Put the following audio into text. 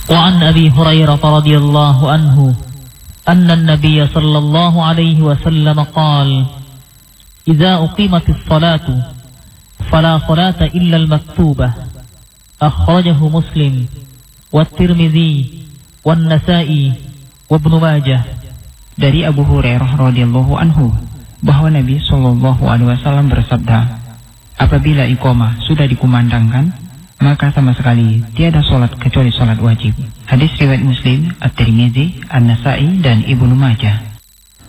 وعن أبي هريرة رضي الله عنه أن النبي صلى الله عليه وسلم قال إذا أقيمت الصلاة فلا صلاة إلا المكتوبة أخرجه مسلم والترمذي والنسائي وابن ماجه. Dari Abu Hurairah radhiyallahu anhu bahwa Nabi sallallahu alaihi wasallam bersabda, apabila iqamah sudah dikumandangkan, maka sama sekali tiada salat kecuali salat wajib. Hadis riwayat Muslim, At-Tirmidzi, An-Nasa'i dan Ibnu Majah.